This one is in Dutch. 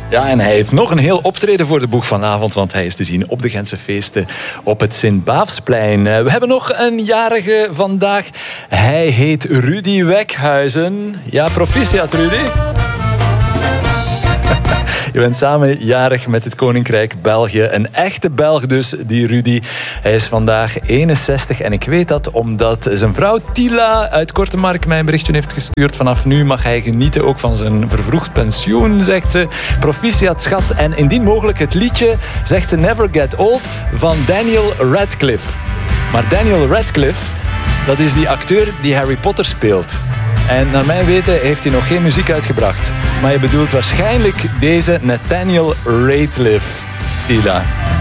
Ja, en hij heeft nog een heel optreden voor de boeg vanavond, want hij is te zien op de Gentse feesten op het Sint-Baafsplein. We hebben nog een jarige vandaag. Hij heet Rudy Wekhuizen. Ja, proficiat Rudy. Je bent samen jarig met het Koninkrijk België. Een echte Belg dus, die Rudy. Hij is vandaag 61 en ik weet dat omdat zijn vrouw Tila uit Kortemark mij een berichtje heeft gestuurd. Vanaf nu mag hij genieten ook van zijn vervroegd pensioen, zegt ze. Proficiat, schat. En indien mogelijk het liedje, zegt ze, Never Get Old van Daniel Radcliffe. Maar Daniel Radcliffe, dat is die acteur die Harry Potter speelt. En naar mijn weten heeft hij nog geen muziek uitgebracht. Maar je bedoelt waarschijnlijk deze Nathaniel Radcliffe, Tila.